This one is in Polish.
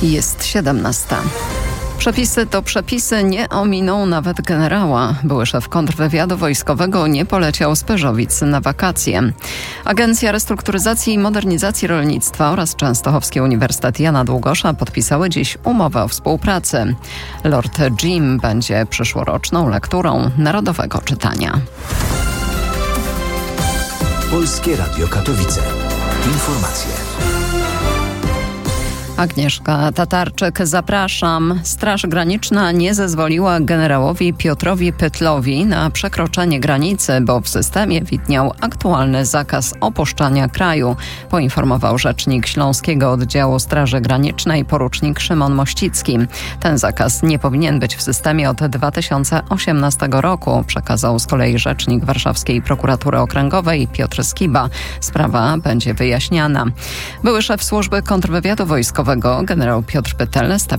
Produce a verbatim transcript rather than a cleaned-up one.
Jest siedemnasta. Przepisy to przepisy, nie ominą nawet generała. Były szef kontrwywiadu wojskowego nie poleciał z Pyrzowic na wakacje. Agencja Restrukturyzacji i Modernizacji Rolnictwa oraz Częstochowski Uniwersytet Jana Długosza podpisały dziś umowę o współpracy. Lord Jim będzie przyszłoroczną lekturą Narodowego Czytania. Polskie Radio Katowice. Informacje. Agnieszka Tatarczyk, zapraszam. Straż Graniczna nie zezwoliła generałowi Piotrowi Pytlowi na przekroczenie granicy, bo w systemie widniał aktualny zakaz opuszczania kraju, poinformował rzecznik Śląskiego Oddziału Straży Granicznej porucznik Szymon Mościcki. Ten zakaz nie powinien być w systemie od dwa tysiące osiemnastego roku, przekazał z kolei rzecznik Warszawskiej Prokuratury Okręgowej Piotr Skiba. Sprawa będzie wyjaśniana. Były szef Służby Kontrwywiadu Wojskowego generał Piotr Pytel